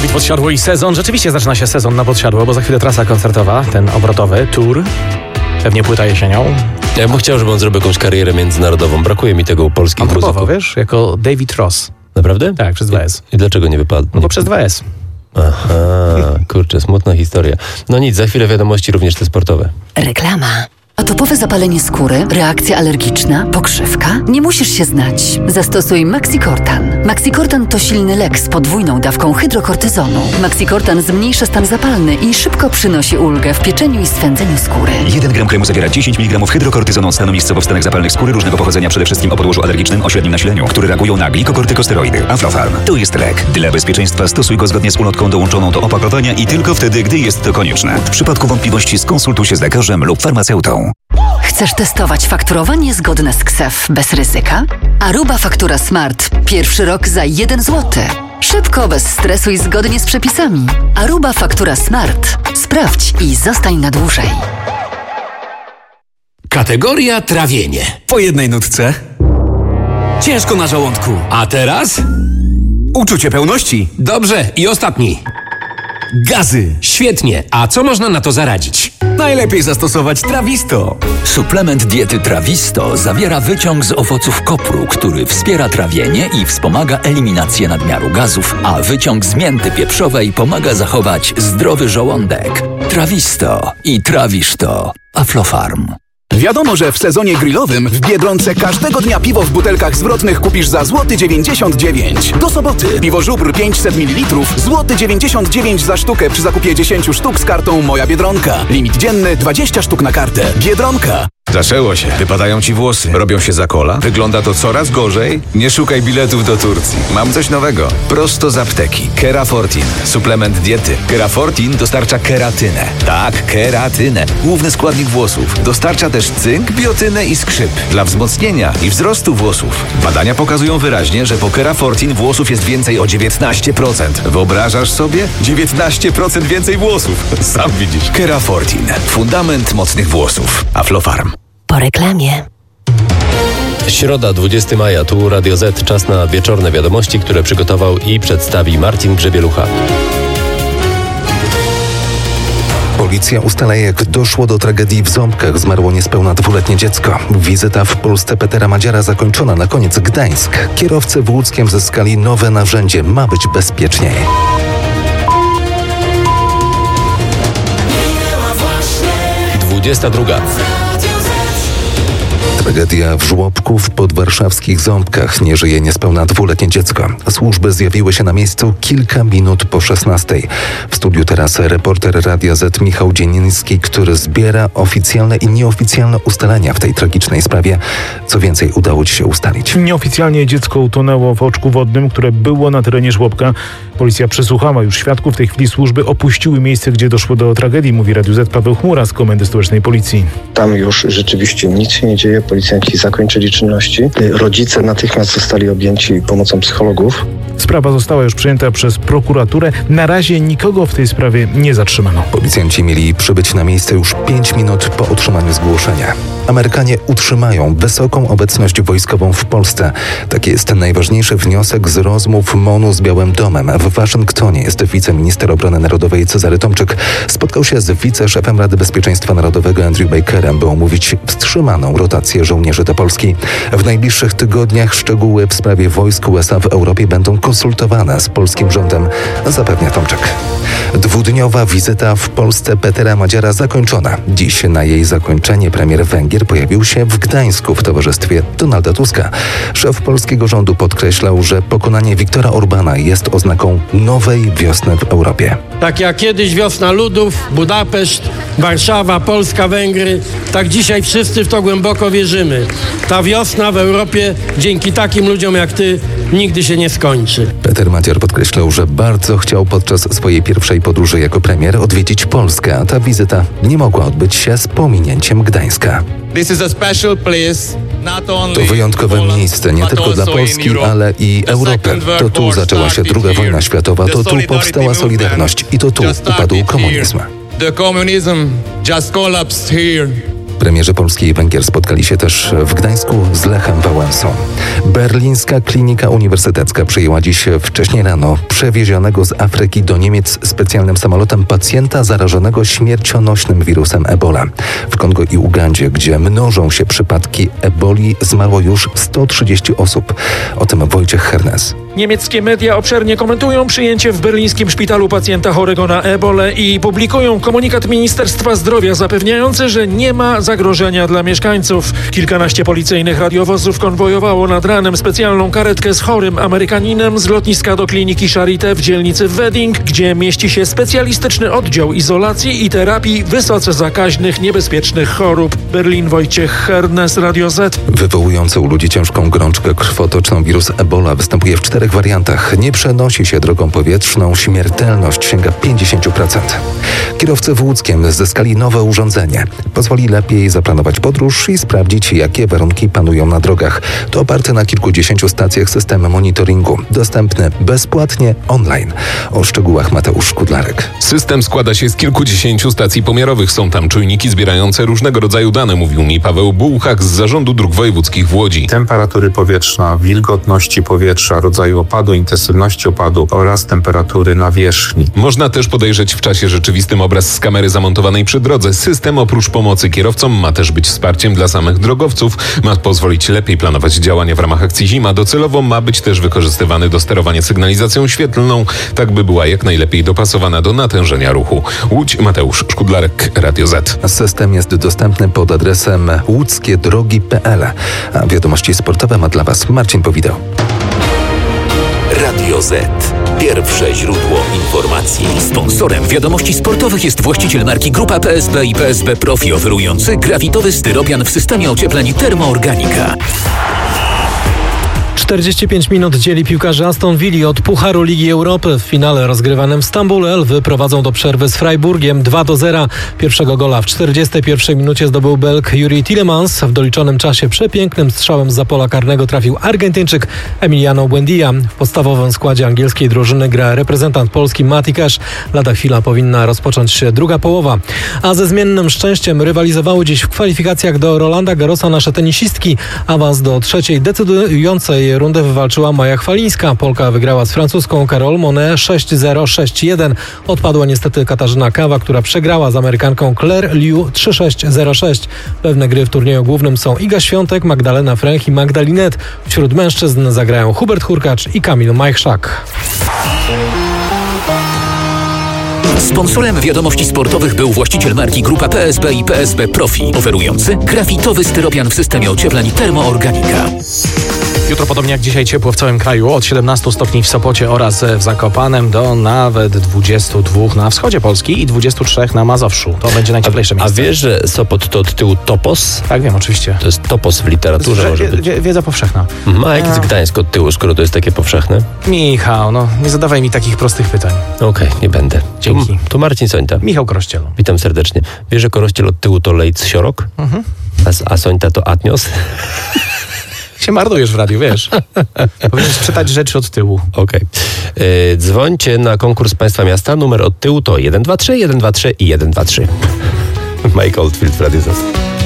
Dawid Podsiadło i sezon. Rzeczywiście zaczyna się sezon na Podsiadło, bo za chwilę trasa koncertowa, ten obrotowy, tour. Pewnie płyta jesienią. Ja bym chciał, żeby on zrobił jakąś karierę międzynarodową. Brakuje mi tego u polskich muzyków. On próbował, wiesz, jako David Ross. Naprawdę? Tak, przez 2S. I dlaczego nie wypadł? No bo przez 2S. Aha, kurczę, smutna historia. No nic, za chwilę wiadomości również te sportowe. Reklama. Atopowe zapalenie skóry, reakcja alergiczna, pokrzywka? Nie musisz się znać. Zastosuj Maxicortan. Maxicortan to silny lek z podwójną dawką hydrokortyzonu. Maxicortan zmniejsza stan zapalny i szybko przynosi ulgę w pieczeniu i swędzeniu skóry. 1 gram kremu zawiera 10 mg hydrokortyzonu stanu miejscowo w stanach zapalnych skóry różnego pochodzenia, przede wszystkim o podłożu alergicznym o średnim nasileniu, które reagują na glikokortykosteroidy. Aflofarm. To jest lek. Dla bezpieczeństwa stosuj go zgodnie z ulotką dołączoną do opakowania i tylko wtedy, gdy jest to konieczne. W przypadku wątpliwości skonsultuj się z lekarzem lub farmaceutą. Chcesz testować fakturowanie zgodne z KSEF bez ryzyka? Aruba Faktura Smart. Pierwszy rok za 1 zł. Szybko, bez stresu i zgodnie z przepisami. Aruba Faktura Smart. Sprawdź i zostań na dłużej. Kategoria trawienie. Po jednej nutce. Ciężko na żołądku. A teraz? Uczucie pełności. Dobrze, i ostatni. Gazy. Świetnie. A co można na to zaradzić? Najlepiej zastosować Trawisto. Suplement diety Trawisto zawiera wyciąg z owoców kopru, który wspiera trawienie i wspomaga eliminację nadmiaru gazów, a wyciąg z mięty pieprzowej pomaga zachować zdrowy żołądek. Trawisto i trawisz to. Aflofarm. Wiadomo, że w sezonie grillowym w Biedronce każdego dnia piwo w butelkach zwrotnych kupisz za złoty 99. Do soboty piwo Żubr 500 ml, złoty 99 za sztukę przy zakupie 10 sztuk z kartą Moja Biedronka. Limit dzienny 20 sztuk na kartę. Biedronka. Zaczęło się. Wypadają ci włosy. Robią się za kola. Wygląda to coraz gorzej. Nie szukaj biletów do Turcji. Mam coś nowego. Prosto z apteki. Kerafortin. Suplement diety. Kerafortin dostarcza keratynę. Tak, keratynę. Główny składnik włosów. Dostarcza też cynk, biotynę i skrzyp. Dla wzmocnienia i wzrostu włosów. Badania pokazują wyraźnie, że po Kerafortin włosów jest więcej o 19%. Wyobrażasz sobie? 19% więcej włosów. Sam widzisz. Kerafortin. Fundament mocnych włosów. Aflofarm. Po reklamie. Środa, 20 maja, tu Radio Z. Czas na wieczorne wiadomości, które przygotował i przedstawi Marcin Grzebielucha. Policja ustala, jak doszło do tragedii w Ząbkach. Zmarło niespełna 2-letnie dziecko. Wizyta w Polsce Petera Madziara zakończona. Na koniec Gdańsk. Kierowcy w Łódzkiem zyskali nowe narzędzie. Ma być bezpieczniej. Dwudziesta druga. Tragedia w żłobku w podwarszawskich Ząbkach. Nie żyje niespełna 2-letnie dziecko. Służby zjawiły się na miejscu kilka minut po 16:00. W studiu teraz reporter Radia Z Michał Dzieniński, który zbiera oficjalne i nieoficjalne ustalenia w tej tragicznej sprawie. Co więcej udało ci się ustalić? Nieoficjalnie dziecko utonęło w oczku wodnym, które było na terenie żłobka. Policja przesłuchała już świadków. W tej chwili służby opuściły miejsce, gdzie doszło do tragedii, mówi Radiu Z Paweł Chmura z Komendy Stołecznej Policji. Tam już rzeczywiście nic się nie dzieje. Policjanci zakończyli czynności. Rodzice natychmiast zostali objęci pomocą psychologów. Sprawa została już przyjęta przez prokuraturę. Na razie nikogo w tej sprawie nie zatrzymano. Policjanci mieli przybyć na miejsce już 5 minut po otrzymaniu zgłoszenia. Amerykanie utrzymają wysoką obecność wojskową w Polsce. Taki jest najważniejszy wniosek z rozmów MON-u z Białym Domem. W Waszyngtonie jest wiceminister obrony narodowej Cezary Tomczyk. Spotkał się z wiceszefem Rady Bezpieczeństwa Narodowego Andrew Bakerem, by omówić wstrzymaną rotację żołnierzy do Polski. W najbliższych tygodniach szczegóły w sprawie wojsk USA w Europie będą konsultowane z polskim rządem, zapewnia Tomczyk. 2-dniowa wizyta w Polsce Petera Madziara zakończona. Dziś na jej zakończenie premier Węgier pojawił się w Gdańsku w towarzystwie Donalda Tuska. Szef polskiego rządu podkreślał, że pokonanie Viktora Orbana jest oznaką nowej wiosny w Europie. Tak jak kiedyś wiosna ludów, Budapeszt, Warszawa, Polska, Węgry, tak dzisiaj wszyscy w to głęboko wierzymy. Ta wiosna w Europie dzięki takim ludziom jak ty nigdy się nie skończy. Peter Madziar podkreślał, że bardzo chciał podczas swojej pierwszej podróży jako premier odwiedzić Polskę, a ta wizyta nie mogła odbyć się z pominięciem Gdańska. To wyjątkowe miejsce nie tylko dla Polski, ale i Europy. To tu zaczęła się II wojna światowa, to tu powstała Solidarność i to tu upadł komunizm. Premierzy Polski i Węgier spotkali się też w Gdańsku z Lechem Wałęsą. Berlińska Klinika Uniwersytecka przyjęła dziś wcześniej rano przewiezionego z Afryki do Niemiec specjalnym samolotem pacjenta zarażonego śmiercionośnym wirusem Ebola. W Kongo i Ugandzie, gdzie mnożą się przypadki eboli, zmarło już 130 osób. O tym Wojciech Hernes. Niemieckie media obszernie komentują przyjęcie w berlińskim szpitalu pacjenta chorego na ebolę i publikują komunikat Ministerstwa Zdrowia zapewniający, że nie ma zagrożenia dla mieszkańców. Kilkanaście policyjnych radiowozów konwojowało nad ranem specjalną karetkę z chorym Amerykaninem z lotniska do kliniki Charité w dzielnicy Wedding, gdzie mieści się specjalistyczny oddział izolacji i terapii wysoce zakaźnych, niebezpiecznych chorób. Berlin, Wojciech Hernes, Radio Z. Wywołujący u ludzi ciężką gorączkę krwotoczną wirus Ebola występuje w 4 wariantach. Nie przenosi się drogą powietrzną, śmiertelność sięga 50%. Kierowcy w Łódzkiem zyskali nowe urządzenie. Pozwoli lepiej zaplanować podróż i sprawdzić, jakie warunki panują na drogach. To oparte na kilkudziesięciu stacjach system monitoringu. Dostępny bezpłatnie online. O szczegółach Mateusz Szkudlarek. System składa się z kilkudziesięciu stacji pomiarowych. Są tam czujniki zbierające różnego rodzaju dane, mówił mi Paweł Bułchak z Zarządu Dróg Wojewódzkich w Łodzi. Temperatury powietrza, wilgotności powietrza, rodzaju opadu, intensywności opadu oraz temperatury nawierzchni. Można też podejrzeć w czasie rzeczywistym obraz z kamery zamontowanej przy drodze. System oprócz pomocy kierowcom ma też być wsparciem dla samych drogowców. Ma pozwolić lepiej planować działania w ramach akcji Zima. Docelowo ma być też wykorzystywany do sterowania sygnalizacją świetlną, tak by była jak najlepiej dopasowana do natężenia ruchu. Łódź, Mateusz Szkudlarek, Radio Z. System jest dostępny pod adresem łódzkiedrogi.pl. A wiadomości sportowe ma dla Was Marcin Powideł. Radio Z. Pierwsze źródło informacji. Sponsorem wiadomości sportowych jest właściciel marki Grupa PSB i PSB Profi, oferujący grafitowy styropian w systemie ociepleń Termoorganika. 45 minut dzieli piłkarzy Aston Villa od Pucharu Ligi Europy. W finale rozgrywanym w Stambule Lwy prowadzą do przerwy z Freiburgiem 2-0. Pierwszego gola w 41 minucie zdobył Belg Yuri Tielemans. W doliczonym czasie przepięknym strzałem zza pola karnego trafił Argentyńczyk Emiliano Buendia. W podstawowym składzie angielskiej drużyny gra reprezentant Polski Mati Cash. Lada chwila powinna rozpocząć się druga połowa. A ze zmiennym szczęściem rywalizowały dziś w kwalifikacjach do Rolanda Garrosa nasze tenisistki. Awans do trzeciej decydującej rundę wywalczyła Maja Chwalińska. Polka wygrała z francuską Carole Monet 6-0, 6-1. Odpadła niestety Katarzyna Kawa, która przegrała z Amerykanką Claire Liu 3-6, 0-6. Pewne gry w turnieju głównym są Iga Świątek, Magdalena Fręch i Magdalinet. Wśród mężczyzn zagrają Hubert Hurkacz i Kamil Majchrzak. Sponsorem wiadomości sportowych był właściciel marki Grupa PSB i PSB Profi, oferujący grafitowy styropian w systemie ociepleń Termoorganika. Jutro podobnie jak dzisiaj ciepło w całym kraju, od 17 stopni w Sopocie oraz w Zakopanem do nawet 22 na wschodzie Polski i 23 na Mazowszu. To będzie najcieplejsze miejsce. A wiesz, że Sopot to od tyłu topos? Tak, wiem, oczywiście. To jest topos w literaturze, może być. Wiedza powszechna. A jak jest Gdańsk od tyłu, skoro to jest takie powszechne? Michał, nie zadawaj mi takich prostych pytań. Okej, nie będę. Dzięki. Tu Marcin Sońta. Michał Korościel. Witam serdecznie. Wiesz, że Korościel od tyłu to Lejc Siorok? Mhm. A Sońta to Atnios? Się marnujesz w radiu, wiesz. Powinieneś czytać rzeczy od tyłu. Okej. Dzwońcie na konkurs Państwa Miasta. Numer od tyłu to 123, 123 i 123. Mike Oldfield w Radio Z.